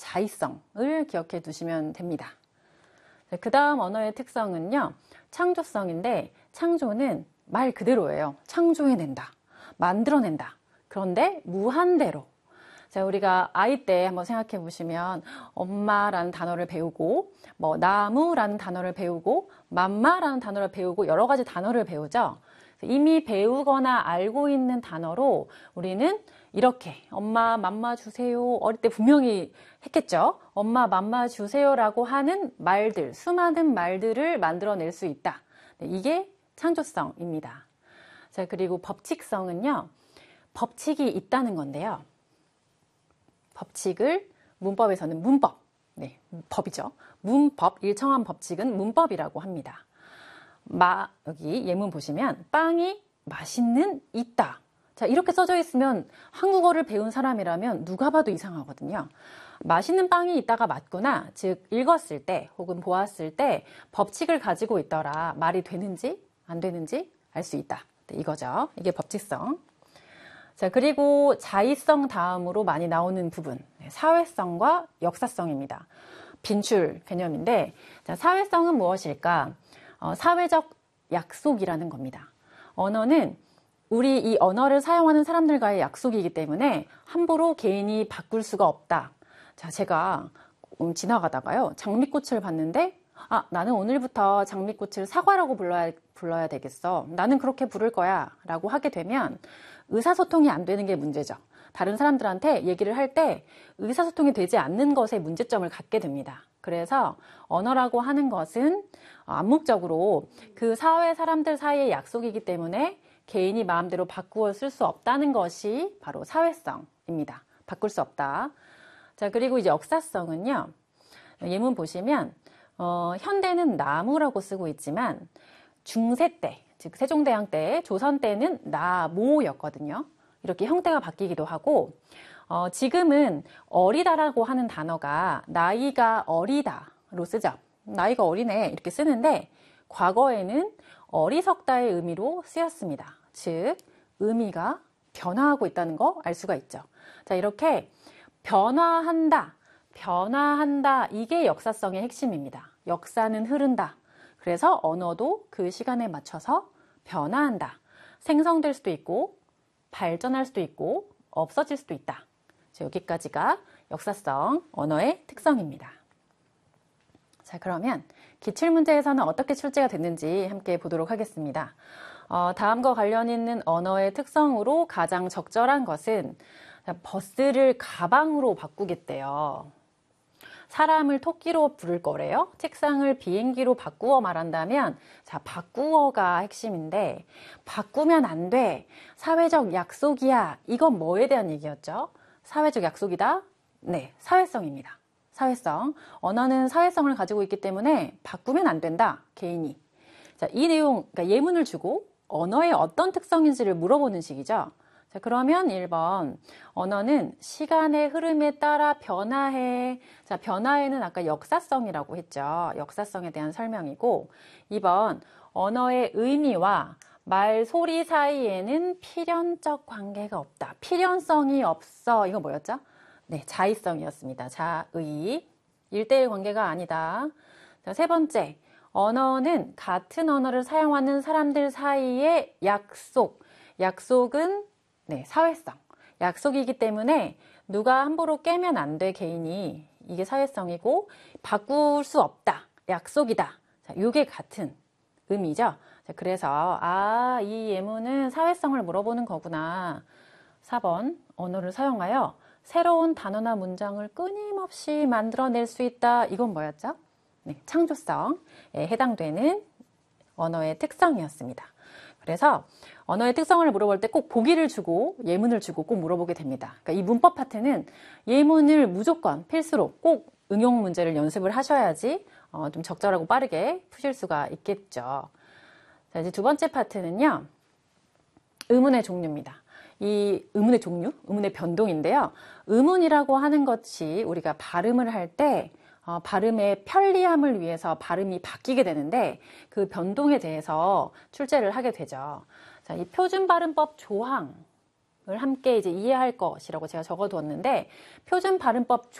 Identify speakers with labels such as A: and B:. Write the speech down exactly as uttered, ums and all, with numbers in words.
A: 자의성을 기억해 두시면 됩니다. 그 다음 언어의 특성은요, 창조성인데 창조는 말 그대로예요. 창조해낸다, 만들어낸다. 그런데 무한대로. 자, 우리가 아이 때 한번 생각해 보시면 엄마라는 단어를 배우고 뭐 나무라는 단어를 배우고 맘마라는 단어를 배우고 여러 가지 단어를 배우죠. 이미 배우거나 알고 있는 단어로 우리는 이렇게 엄마 맘마 주세요, 어릴 때 분명히 했겠죠. 엄마 맘마 주세요라고 하는 말들, 수많은 말들을 만들어낼 수 있다. 이게 창조성입니다. 자, 그리고 법칙성은요, 법칙이 있다는 건데요. 법칙을 문법에서는 문법, 네, 법이죠. 문법, 일정한 법칙은 문법이라고 합니다. 마, 여기 예문 보시면 빵이 맛있는 있다. 자, 이렇게 써져 있으면 한국어를 배운 사람이라면 누가 봐도 이상하거든요. 맛있는 빵이 있다가 맞구나, 즉 읽었을 때 혹은 보았을 때 법칙을 가지고 있더라, 말이 되는지 안 되는지 알 수 있다. 네, 이거죠. 이게 법칙성. 자, 그리고 자의성 다음으로 많이 나오는 부분, 사회성과 역사성입니다. 빈출 개념인데, 자, 사회성은 무엇일까? 어, 사회적 약속이라는 겁니다. 언어는 우리 이 언어를 사용하는 사람들과의 약속이기 때문에 함부로 개인이 바꿀 수가 없다. 자, 제가 음, 지나가다가요, 장미꽃을 봤는데, 아, 나는 오늘부터 장미꽃을 사과라고 불러야, 불러야 되겠어. 나는 그렇게 부를 거야. 라고 하게 되면 의사소통이 안 되는 게 문제죠. 다른 사람들한테 얘기를 할 때 의사소통이 되지 않는 것에 문제점을 갖게 됩니다. 그래서 언어라고 하는 것은 암묵적으로 그 사회 사람들 사이의 약속이기 때문에 개인이 마음대로 바꾸어 쓸 수 없다는 것이 바로 사회성입니다. 바꿀 수 없다. 자, 그리고 이제 역사성은요, 예문 보시면 어, 현대는 나무라고 쓰고 있지만 중세 때, 즉 세종대왕 때, 조선 때는 나모였거든요. 이렇게 형태가 바뀌기도 하고, 어, 지금은 어리다라고 하는 단어가 나이가 어리다로 쓰죠. 나이가 어리네 이렇게 쓰는데, 과거에는 어리석다의 의미로 쓰였습니다. 즉 의미가 변화하고 있다는 거 알 수가 있죠. 자, 이렇게 변화한다, 변화한다, 이게 역사성의 핵심입니다. 역사는 흐른다. 그래서 언어도 그 시간에 맞춰서 변화한다. 생성될 수도 있고 발전할 수도 있고 없어질 수도 있다. 자, 여기까지가 역사성, 언어의 특성입니다. 자, 그러면 기출문제에서는 어떻게 출제가 됐는지 함께 보도록 하겠습니다. 어, 다음과 관련 있는 언어의 특성으로 가장 적절한 것은 버스를 가방으로 바꾸겠대요. 사람을 토끼로 부를 거래요. 책상을 비행기로 바꾸어 말한다면, 자, 바꾸어가 핵심인데, 바꾸면 안 돼. 사회적 약속이야. 이건 뭐에 대한 얘기였죠? 사회적 약속이다? 네, 사회성입니다. 사회성. 언어는 사회성을 가지고 있기 때문에 바꾸면 안 된다. 개인이. 자, 이 내용, 그러니까 예문을 주고 언어의 어떤 특성인지를 물어보는 식이죠. 자, 그러면 일 번, 언어는 시간의 흐름에 따라 변화해. 자, 변화에는 아까 역사성이라고 했죠. 역사성에 대한 설명이고, 이 번, 언어의 의미와 말, 소리 사이에는 필연적 관계가 없다. 필연성이 없어. 이거 뭐였죠? 네, 자의성이었습니다. 자의. 일대일 관계가 아니다. 자, 세 번째, 언어는 같은 언어를 사용하는 사람들 사이의 약속. 약속은 네, 사회성. 약속이기 때문에 누가 함부로 깨면 안 돼, 개인이. 이게 사회성이고, 바꿀 수 없다. 약속이다. 자, 이게 같은 의미죠. 자, 그래서 아, 이 예문은 사회성을 물어보는 거구나. 사 번, 언어를 사용하여 새로운 단어나 문장을 끊임없이 만들어낼 수 있다. 이건 뭐였죠? 네, 창조성에 해당되는 언어의 특성이었습니다. 그래서 언어의 특성을 물어볼 때 꼭 보기를 주고 예문을 주고 꼭 물어보게 됩니다. 그러니까 이 문법 파트는 예문을 무조건 필수로 꼭 응용 문제를 연습을 하셔야지 어, 좀 적절하고 빠르게 푸실 수가 있겠죠. 자, 이제 두 번째 파트는요, 의문의 종류입니다. 이 의문의 종류, 의문의 변동인데요. 의문이라고 하는 것이 우리가 발음을 할 때 어, 발음의 편리함을 위해서 발음이 바뀌게 되는데 그 변동에 대해서 출제를 하게 되죠. 자, 이 표준 발음법 조항을 함께 이제 이해할 것이라고 제가 적어두었는데, 표준 발음법